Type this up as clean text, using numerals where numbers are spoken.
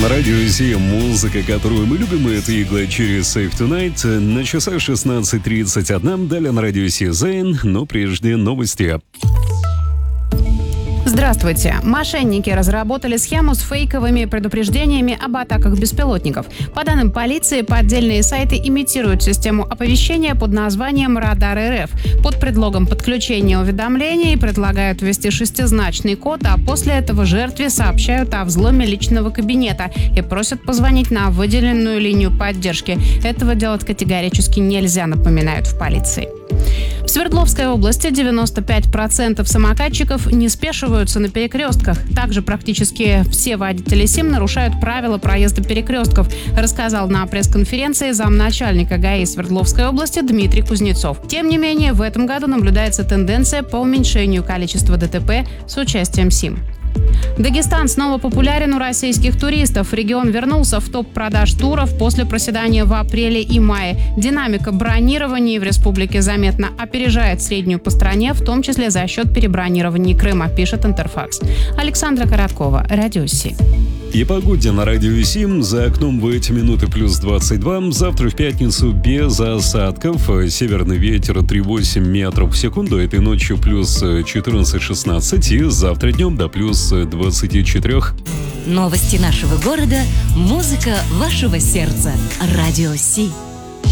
На радио Си музыка, которую мы любим, это игла через Save Tonight. На часах 16:31. Далее на радио Си Зейн, но прежде новости. Здравствуйте. Мошенники разработали схему с фейковыми предупреждениями об атаках беспилотников. По данным полиции, поддельные сайты имитируют систему оповещения под названием «Радар РФ». Под предлогом подключения уведомлений предлагают ввести шестизначный код, а после этого жертве сообщают о взломе личного кабинета и просят позвонить на выделенную линию поддержки. Этого делать категорически нельзя, напоминают в полиции. В Свердловской области 95% самокатчиков не спешиваются на перекрестках. Также практически все водители СИМ нарушают правила проезда перекрестков, рассказал на пресс-конференции замначальника ГАИ Свердловской области Дмитрий Кузнецов. Тем не менее, в этом году наблюдается тенденция по уменьшению количества ДТП с участием СИМ. Дагестан снова популярен у российских туристов. Регион вернулся в топ продаж туров после проседания в апреле и мае. Динамика бронирований в республике заметно опережает среднюю по стране, в том числе за счет перебронирований Крыма, пишет Интерфакс. Александра Короткова, Радио Си. И погоде на радио Сим. За окном в эти минуты плюс 22. Завтра в пятницу без осадков. Северный ветер 3,8 метров в секунду. Этой ночью плюс 14-16. И завтра днем до плюс 24. Новости нашего города. Музыка вашего сердца. Радио Си.